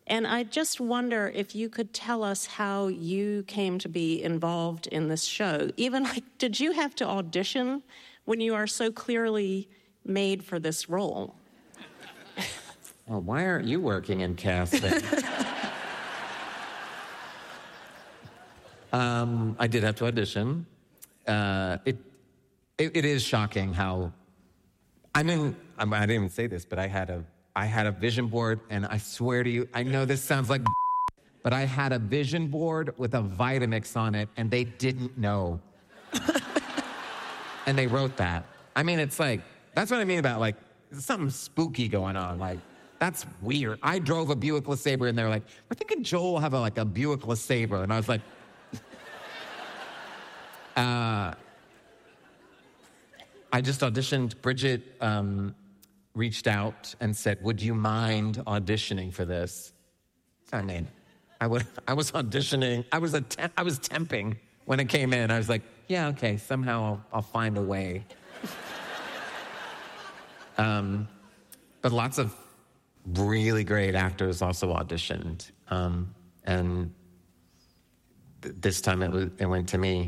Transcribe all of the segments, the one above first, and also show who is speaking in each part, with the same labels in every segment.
Speaker 1: And I just wonder if you could tell us how you came to be involved in this show. Even like, did you have to audition when you are so clearly made for this role?
Speaker 2: Well, why aren't you working in casting? I did have to audition. It is shocking how, I didn't even say this, but I had a vision board, and I swear to you, I know this sounds like, but I had a vision board with a Vitamix on it, and they didn't know. And they wrote that. I mean, it's like, that's what I mean about, like, something spooky going on. Like, that's weird. I drove a Buick LeSabre, and they were like, we're thinking Joel will have a Buick LeSabre. And I was like, I just auditioned. Bridget reached out and said, would you mind auditioning for this? I mean, I was auditioning. I was temping when it came in. I was like, yeah, okay, somehow I'll find a way. But lots of really great actors also auditioned. And this time it went to me.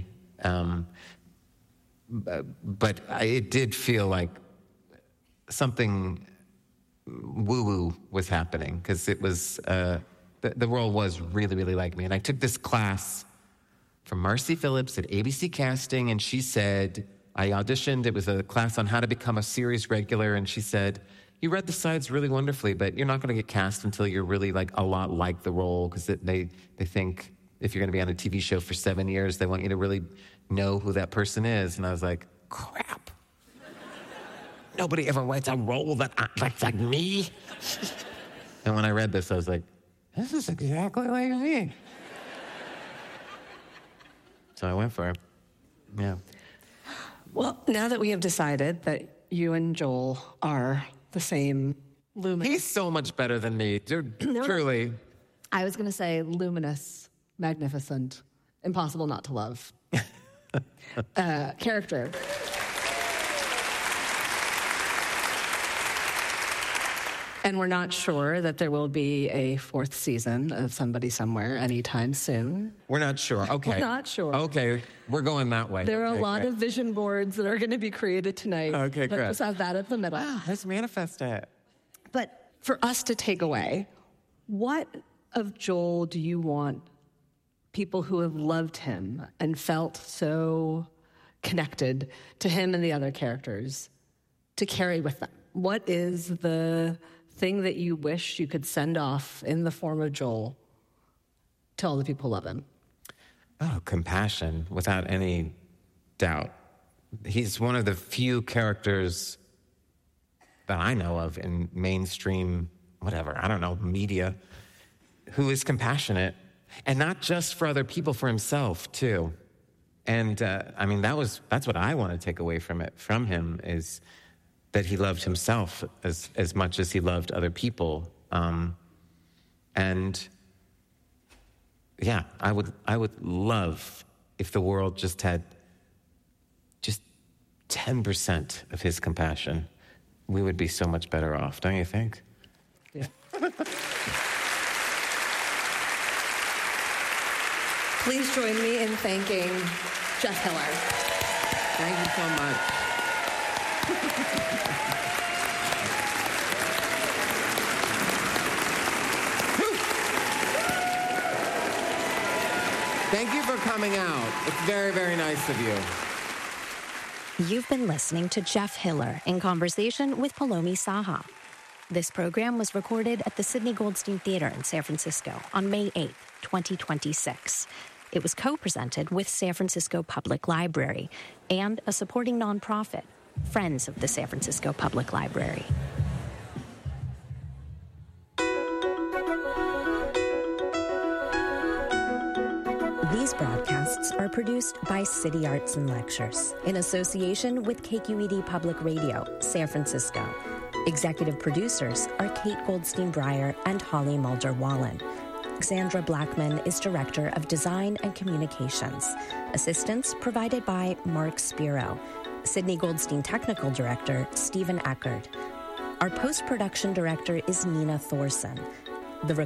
Speaker 2: But it did feel like something woo-woo was happening, because it was, the role was really, really like me. And I took this class from Marcy Phillips at ABC Casting, and she said, I auditioned, it was a class on how to become a series regular, and she said, you read the sides really wonderfully, but you're not going to get cast until you're really like a lot like the role, because they think if you're going to be on a TV show for 7 years, they want you to really know who that person is. And I was like, crap. Nobody ever writes a role that's like me. And when I read this, I was like, this is exactly like me. So I went for it. Yeah.
Speaker 3: Well, now that we have decided that you and Joel are the same luminous...
Speaker 2: He's so much better than me, truly.
Speaker 3: I was going to say luminous, magnificent, impossible not to love character. And we're not sure that there will be a 4th season of Somebody Somewhere anytime soon.
Speaker 2: We're not sure. Okay.
Speaker 3: We're not sure.
Speaker 2: Okay, we're going that way.
Speaker 3: There are a lot of vision boards that are going to be created tonight.
Speaker 2: Okay, good.
Speaker 3: Let's have that at the middle.
Speaker 2: Wow, let's manifest it.
Speaker 3: But for us to take away, what of Joel do you want people who have loved him and felt so connected to him and the other characters to carry with them? What is the thing that you wish you could send off in the form of Joel to all the people who love him?
Speaker 2: Oh, compassion, without any doubt. He's one of the few characters that I know of in mainstream, media, who is compassionate, and not just for other people, for himself, too. And, that's what I want to take away from him, is that he loved himself as much as he loved other people. And yeah, I would love if the world just had just 10% of his compassion. We would be so much better off, don't you think?
Speaker 3: Yeah. Please join me in thanking Jeff Hiller.
Speaker 2: Thank you so much. Thank you for coming out. It's very, very nice of you.
Speaker 4: You've been listening to Jeff Hiller in conversation with Paulomi Saha. This program was recorded at the Sidney Goldstein Theater in San Francisco on May 8th, 2026. It was co-presented with San Francisco Public Library and a supporting nonprofit, Friends of the San Francisco Public Library. These broadcasts are produced by City Arts and Lectures in association with KQED Public Radio, San Francisco. Executive producers are Kate Goldstein Breyer and Holly Mulder-Wallen. Xandra Blackman is Director of Design and Communications. Assistance provided by Mark Spiro. Sidney Goldstein Technical Director, Stephen Eckert. Our post-production director is Nina Thorson.